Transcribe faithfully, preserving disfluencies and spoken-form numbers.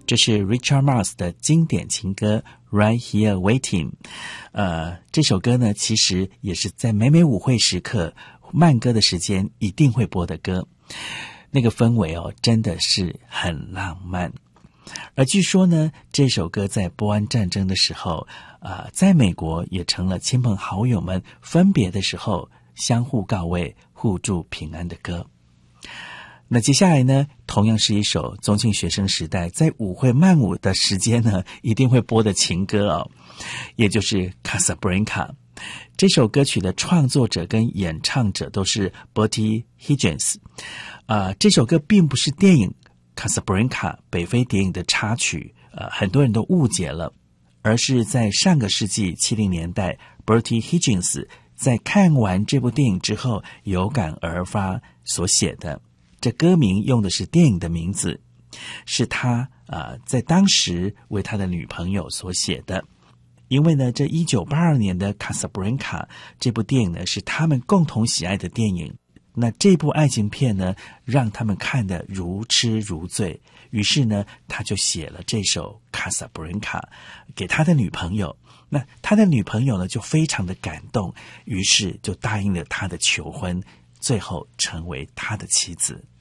这是 Richard Marx 的经典情歌 Right Here Waiting。 呃，这首歌呢其实也是在每每舞会时刻慢歌的时间一定会播的歌，那个氛围哦真的是很浪漫。而据说呢，这首歌在波湾战争的时候呃，在美国也成了亲朋好友们分别的时候相互告慰互助平安的歌。那接下来呢，同样是一首宗庆学生时代在舞会慢舞的时间呢一定会播的情歌哦，也就是 Casablanca。 这首歌曲的创作者跟演唱者都是 Bertie Higgins。呃，这首歌并不是电影 Casablanca 北非谍影的插曲，呃，很多人都误解了，而是在上个世纪七零年代 Bertie Higgins 在看完这部电影之后有感而发所写的。这歌名用的是电影的名字，是他呃在当时为他的女朋友所写的。因为呢，这一九八二年的 Casablanca 这部电影呢是他们共同喜爱的电影。那这部爱情片呢让他们看得如痴如醉，于是呢他就写了这首 Casablanca 给他的女朋友。那他的女朋友呢就非常的感动，于是就答应了他的求婚，最后成为他的妻子。